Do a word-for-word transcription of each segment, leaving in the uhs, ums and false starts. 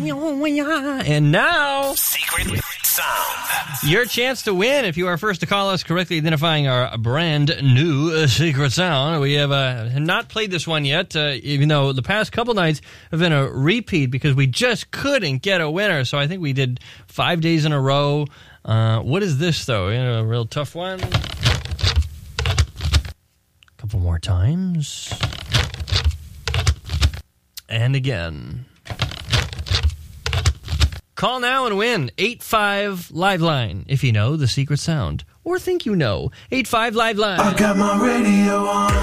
And now, Secret Sound. Your chance to win if you are first to call us correctly identifying our brand new uh, Secret Sound. We have uh, not played this one yet, uh, even though the past couple nights have been a repeat because we just couldn't get a winner. So I think we did five days in a row. Uh, what is this, though? You know, a real tough one. Couple more times. And again. Call now and win. eight five Liveline, if you know the secret sound. Or think you know. eight five Liveline. I got my radio on.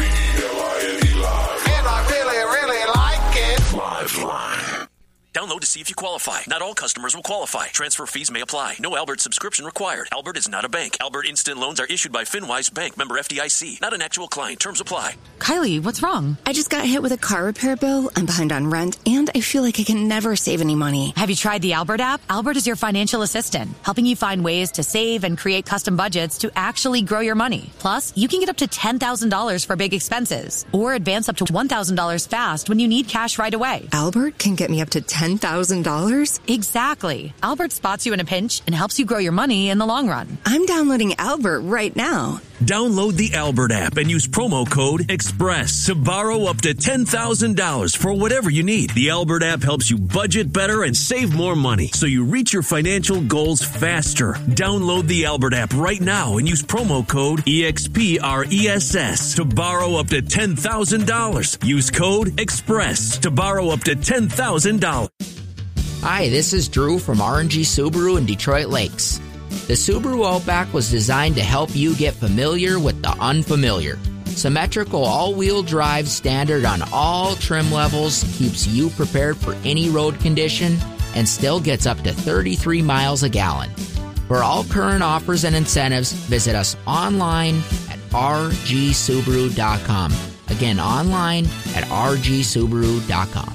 And I really, really like it. Liveline. Download to see if you qualify. Not all customers will qualify. Transfer fees may apply. No Albert subscription required. Albert is not a bank. Albert Instant Loans are issued by FinWise Bank, member F D I C. Not an actual client. Terms apply. Kylie, what's wrong? I just got hit with a car repair bill. I'm behind on rent, and I feel like I can never save any money. Have you tried the Albert app? Albert is your financial assistant, helping you find ways to save and create custom budgets to actually grow your money. Plus, you can get up to ten thousand dollars for big expenses, or advance up to one thousand dollars fast when you need cash right away. Albert can get me up to ten thousand dollars? Exactly. Albert spots you in a pinch and helps you grow your money in the long run. I'm downloading Albert right now. Download the Albert app and use promo code EXPRESS to borrow up to ten thousand dollars for whatever you need. The Albert app helps you budget better and save more money so you reach your financial goals faster. Download the Albert app right now and use promo code EXPRESS to borrow up to ten thousand dollars. Use code EXPRESS to borrow up to ten thousand dollars. Hi, this is Drew from R and G Subaru in Detroit Lakes. The Subaru Outback was designed to help you get familiar with the unfamiliar. Symmetrical all-wheel drive standard on all trim levels keeps you prepared for any road condition and still gets up to thirty-three miles a gallon. For all current offers and incentives, visit us online at r g subaru dot com. Again, online at r g subaru dot com.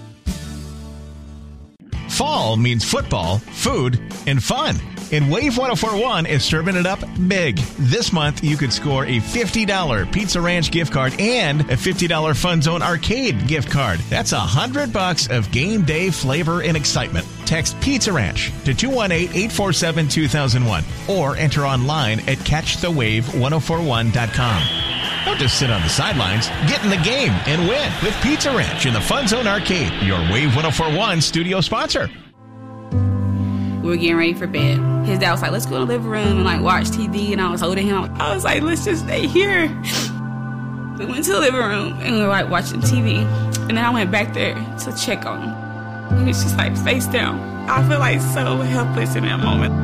Fall means football, food, and fun. And Wave one oh four point one is serving it up big. This month, you could score a fifty dollars Pizza Ranch gift card and a fifty dollars Fun Zone Arcade gift card. That's one hundred bucks of game day flavor and excitement. Text Pizza Ranch to two one eight, eight four seven, two thousand one or enter online at catch the wave one oh four one dot com. Don't just sit on the sidelines. Get in the game and win with Pizza Ranch in the Fun Zone Arcade, your Wave one oh four point one studio sponsor. We were getting ready for bed. His dad was like, let's go to the living room and like watch T V. And I was holding him. I was like, let's just stay here. We went to the living room and we were like watching T V. And then I went back there to check on him. He was just like face down. I feel like so helpless in that moment.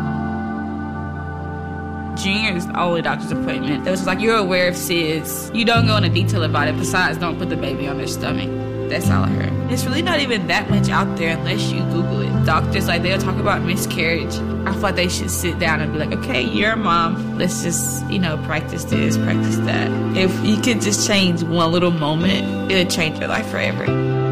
Junior's only doctor's appointment. It was just like, you're aware of S I D S. You don't go into detail about it. Besides, don't put the baby on their stomach. That's all I heard. It's really not even that much out there unless you Google it. Doctors, like, they'll talk about miscarriage. I feel like they should sit down and be like, okay, you're a mom. Let's just, you know, practice this, practice that. If you could just change one little moment, it would change your life forever.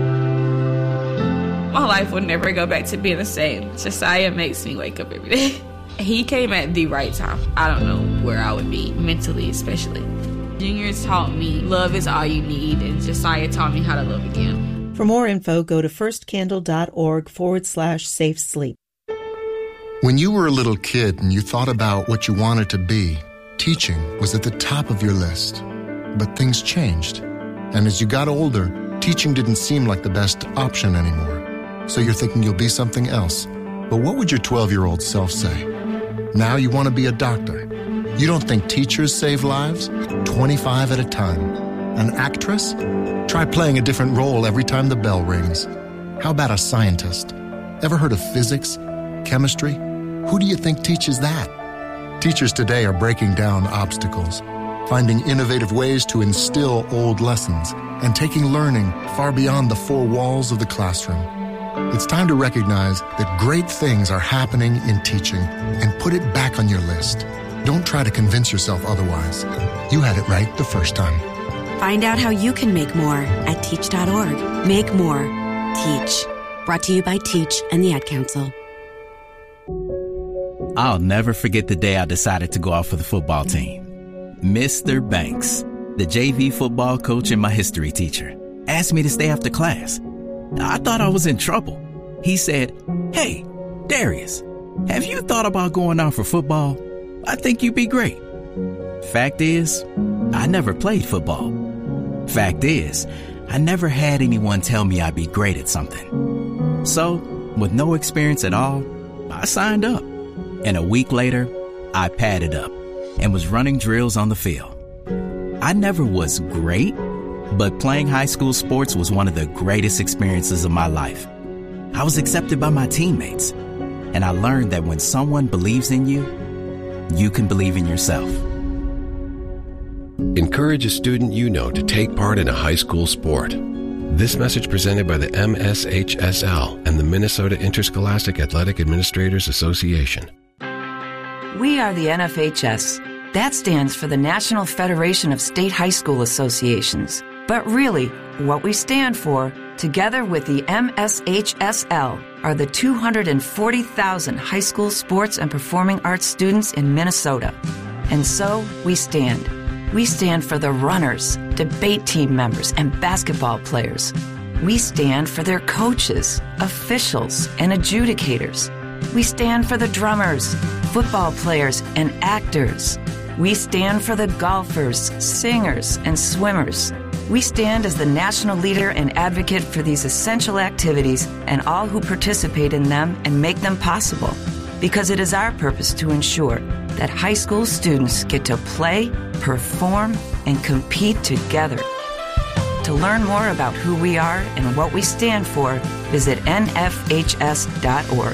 My life will never go back to being the same. Josiah makes me wake up every day. He came at the right time. I don't know where I would be, mentally especially. Junior's taught me love is all you need, and Josiah taught me how to love again. For more info, go to firstcandle.org forward slash safe sleep. When you were a little kid and you thought about what you wanted to be, teaching was at the top of your list. But things changed. And as you got older, teaching didn't seem like the best option anymore. So you're thinking you'll be something else. But what would your twelve-year-old self say? Now you want to be a doctor. You don't think teachers save lives? twenty-five at a time. An actress? Try playing a different role every time the bell rings. How about a scientist? Ever heard of physics? Chemistry? Who do you think teaches that? Teachers today are breaking down obstacles, finding innovative ways to instill old lessons, and taking learning far beyond the four walls of the classroom. It's time to recognize that great things are happening in teaching and put it back on your list. Don't try to convince yourself otherwise. You had it right the first time. Find out how you can make more at teach dot org. Make more. Teach. Brought to you by Teach and the Ad Council. I'll never forget the day I decided to go out for the football team. Mister Banks, the J V football coach and my history teacher, asked me to stay after class. I thought I was in trouble. He said, "Hey, Darius, have you thought about going out for football? I think you'd be great." Fact is, I never played football. Fact is, I never had anyone tell me I'd be great at something. So, with no experience at all, I signed up. And a week later, I padded up and was running drills on the field. I never was great, but playing high school sports was one of the greatest experiences of my life. I was accepted by my teammates, and I learned that when someone believes in you, you can believe in yourself. Encourage a student you know to take part in a high school sport. This message presented by the M S H S L and the Minnesota Interscholastic Athletic Administrators Association. We are the N F H S. That stands for the National Federation of State High School Associations. But really, what we stand for, together with the M S H S L, are the two hundred forty thousand high school sports and performing arts students in Minnesota. And so, we stand. We stand for the runners, debate team members, and basketball players. We stand for their coaches, officials, and adjudicators. We stand for the drummers, football players, and actors. We stand for the golfers, singers, and swimmers. We stand as the national leader and advocate for these essential activities and all who participate in them and make them possible. Because it is our purpose to ensure that high school students get to play, perform, and compete together. To learn more about who we are and what we stand for, visit N F H S dot org.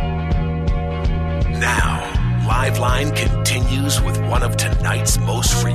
Now, Liveline continues with one of tonight's most frequent